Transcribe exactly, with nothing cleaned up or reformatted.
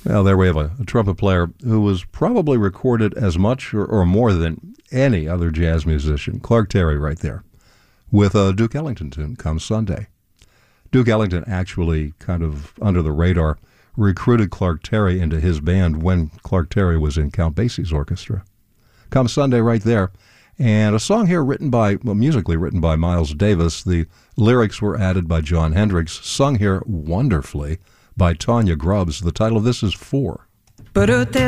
Well, there we have a, a trumpet player who was probably recorded as much or, or more than any other jazz musician. Clark Terry right there with a Duke Ellington tune, Come Sunday. Duke Ellington actually, kind of under the radar, recruited Clark Terry into his band when Clark Terry was in Count Basie's orchestra. Come Sunday right there. And a song here written by, well, musically written by Miles Davis. The lyrics were added by Jon Hendricks, sung here wonderfully by Tanya Grubbs. The title of this is Four.